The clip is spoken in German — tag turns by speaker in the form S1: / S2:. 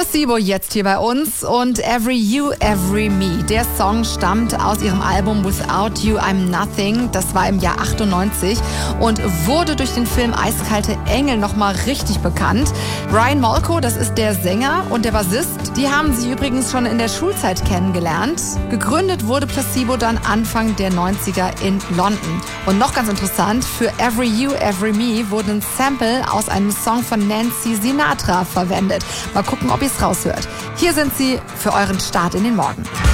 S1: Placebo jetzt hier bei uns und Every You, Every Me. Der Song stammt aus ihrem Album Without You, I'm Nothing. Das war im Jahr 98 und wurde durch den Film Eiskalte Engel nochmal richtig bekannt. Brian Molko, das ist der Sänger und der Bassist. Die haben sich übrigens schon in der Schulzeit kennengelernt. Gegründet wurde Placebo dann Anfang der 90er in London. Und noch ganz interessant, für Every You, Every Me wurde ein Sample aus einem Song von Nancy Sinatra verwendet. Mal gucken, ob ihr es raushört. Hier sind sie für euren Start in den Morgen.